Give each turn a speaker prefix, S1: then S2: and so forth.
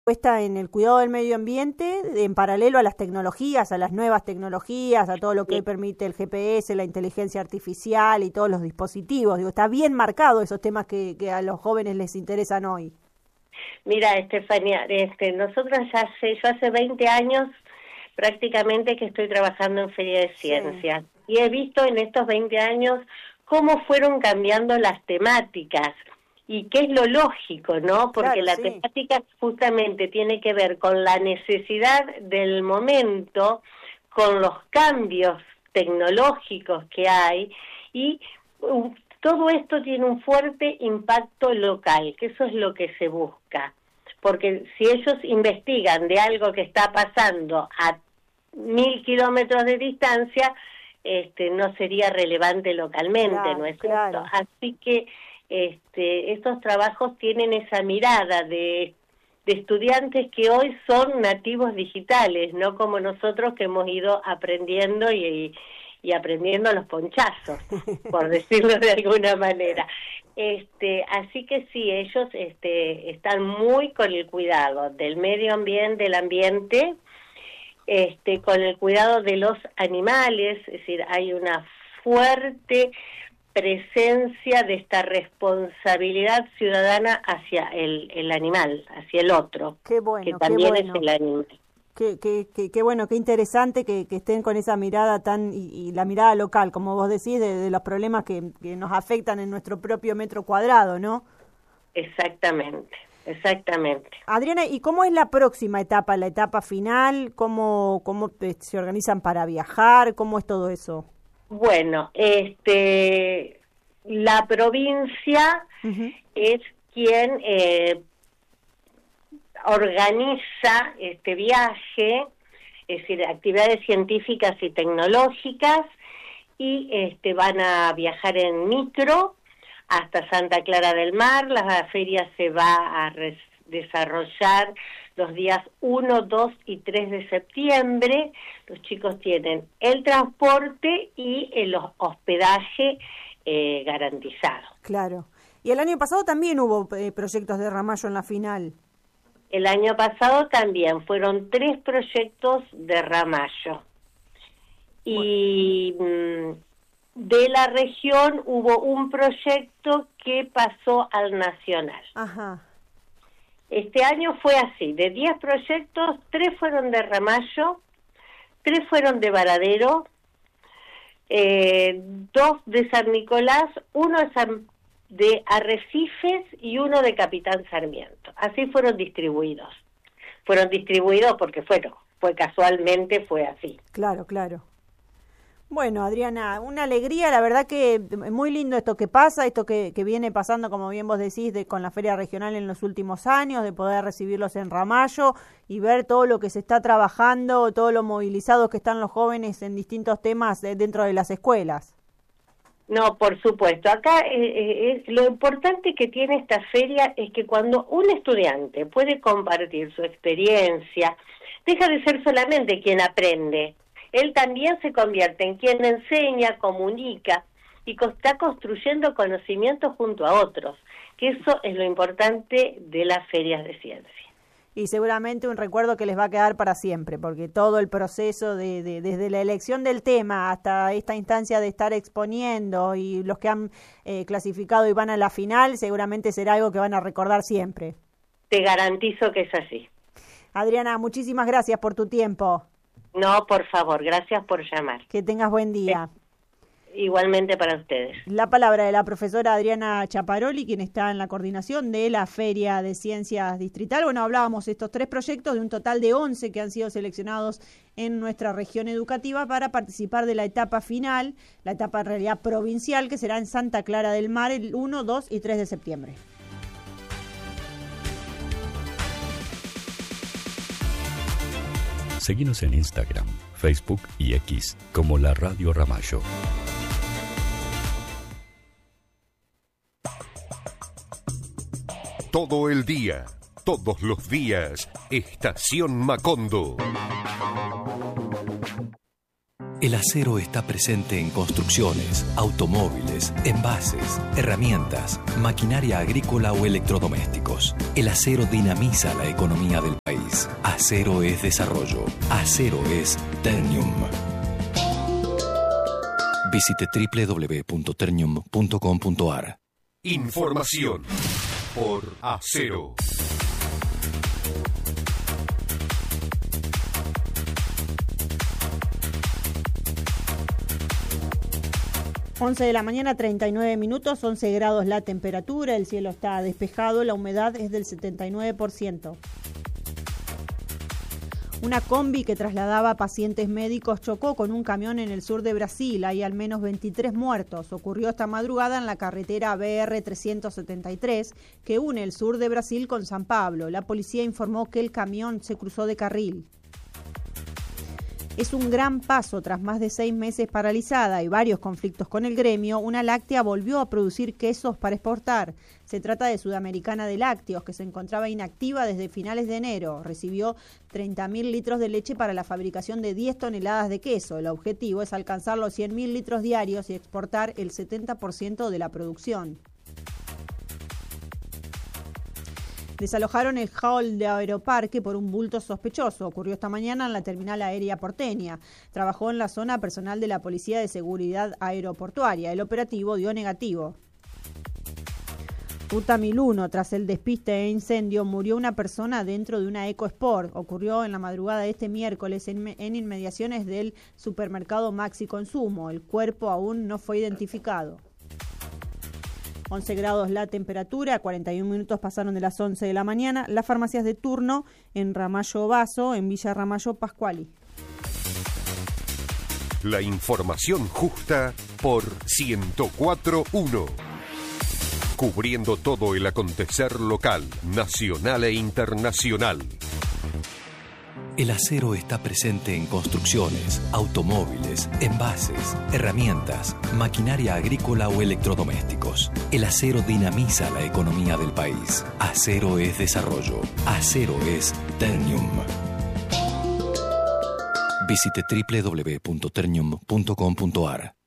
S1: puesta en el cuidado del medio ambiente en paralelo a las tecnologías, a las nuevas tecnologías, a todo lo que hoy permite el GPS, la inteligencia artificial y todos los dispositivos. Digo, está bien marcado esos temas que a los jóvenes les interesan hoy.
S2: Mira, Estefanía, nosotros yo hace 20 años prácticamente que estoy trabajando en Feria de Ciencias, y he visto en estos 20 años cómo fueron cambiando las temáticas. Y qué es lo lógico, ¿no? Porque la temática justamente tiene que ver con la necesidad del momento, con los cambios tecnológicos que hay, y todo esto tiene un fuerte impacto local, que eso es lo que se busca. Porque si ellos investigan de algo que está pasando a 1000 kilómetros de distancia, no sería relevante localmente, ¿no es cierto? Así que estos trabajos tienen esa mirada de estudiantes que hoy son nativos digitales, no como nosotros que hemos ido aprendiendo y aprendiendo a los ponchazos, por decirlo de alguna manera. Así que sí, ellos están muy con el cuidado del medio ambiente, del ambiente, con el cuidado de los animales, es decir, hay una fuerte presencia de esta responsabilidad ciudadana hacia el animal, hacia el otro, que también es el animal.
S1: Qué bueno, qué interesante que estén con esa mirada y la mirada local, como vos decís, de los problemas que nos afectan en nuestro propio metro cuadrado, ¿no?
S2: Exactamente.
S1: Adriana, ¿y cómo es la próxima etapa, la etapa final? ¿Cómo se organizan para viajar? ¿Cómo es todo eso?
S2: Bueno, la provincia es quien organiza este viaje, es decir, actividades científicas y tecnológicas, y van a viajar en micro hasta Santa Clara del Mar. La feria se va a desarrollar los días 1, 2 y 3 de septiembre. Los chicos tienen el transporte y el hospedaje garantizado.
S1: Claro. Y el año pasado también hubo proyectos de Ramallo en la final.
S2: El año pasado también fueron 3 proyectos de Ramallo. Y de la región hubo un proyecto que pasó al nacional.
S1: Ajá.
S2: Este año fue así, de 10 proyectos, 3 fueron de Ramallo, 3 fueron de Varadero, 2 de San Nicolás, 1 de Arrecifes y 1 de Capitán Sarmiento. Así fueron distribuidos. Fueron distribuidos porque fue casualmente fue así.
S1: Claro. Bueno, Adriana, una alegría, la verdad que muy lindo esto que pasa, esto que viene pasando, como bien vos decís, con la Feria Regional en los últimos años, de poder recibirlos en Ramallo y ver todo lo que se está trabajando, todo lo movilizados que están los jóvenes en distintos temas dentro de las escuelas.
S2: No, por supuesto. Acá lo importante que tiene esta feria es que cuando un estudiante puede compartir su experiencia, deja de ser solamente quien aprende. Él también se convierte en quien enseña, comunica y está construyendo conocimiento junto a otros, que eso es lo importante de las ferias de ciencia.
S1: Y seguramente un recuerdo que les va a quedar para siempre, porque todo el proceso desde la elección del tema hasta esta instancia de estar exponiendo y los que han clasificado y van a la final, seguramente será algo que van a recordar siempre.
S2: Te garantizo que es así.
S1: Adriana, muchísimas gracias por tu tiempo.
S2: No, por favor, gracias por llamar.
S1: Que tengas buen día.
S2: Igualmente para ustedes.
S1: La palabra de la profesora Adriana Chaparoli, quien está en la coordinación de la Feria de Ciencias Distrital. Bueno, hablábamos de estos 3 proyectos, de un total de 11 que han sido seleccionados en nuestra región educativa para participar de la etapa final, la etapa en realidad provincial, que será en Santa Clara del Mar el 1, 2 y 3 de septiembre.
S3: Seguinos en Instagram, Facebook y X como La Radio Ramallo.
S4: Todo el día, todos los días, Estación Macondo.
S3: El acero está presente en construcciones, automóviles, envases, herramientas, maquinaria agrícola o electrodomésticos. El acero dinamiza la economía del país. Acero es desarrollo. Acero es Ternium. Visite www.ternium.com.ar.
S4: Información por Acero.
S1: 11 de la mañana, 39 minutos, 11 grados la temperatura, el cielo está despejado, la humedad es del 79%. Una combi que trasladaba pacientes médicos chocó con un camión en el sur de Brasil. Hay al menos 23 muertos. Ocurrió esta madrugada en la carretera BR-373 que une el sur de Brasil con San Pablo. La policía informó que el camión se cruzó de carril. Es un gran paso. Tras más de 6 meses paralizada y varios conflictos con el gremio, una láctea volvió a producir quesos para exportar. Se trata de Sudamericana de Lácteos, que se encontraba inactiva desde finales de enero. Recibió 30.000 litros de leche para la fabricación de 10 toneladas de queso. El objetivo es alcanzar los 100.000 litros diarios y exportar el 70% de la producción. Desalojaron el hall de Aeroparque por un bulto sospechoso. Ocurrió esta mañana en la terminal aérea porteña. Trabajó en la zona personal de la Policía de Seguridad Aeroportuaria. El operativo dio negativo. Ruta 1001. Tras el despiste e incendio, murió una persona dentro de una EcoSport. Ocurrió en la madrugada de este miércoles en inmediaciones del supermercado Maxi Consumo. El cuerpo aún no fue identificado. 11 grados la temperatura, 41 minutos pasaron de las 11 de la mañana. Las farmacias de turno en Ramallo Basso, en Villa Ramallo Pascuali.
S4: La información justa por 104.1. Cubriendo todo el acontecer local, nacional e internacional.
S3: El acero está presente en construcciones, automóviles, envases, herramientas, maquinaria agrícola o electrodomésticos. El acero dinamiza la economía del país. Acero es desarrollo. Acero es Ternium. Visite www.ternium.com.ar.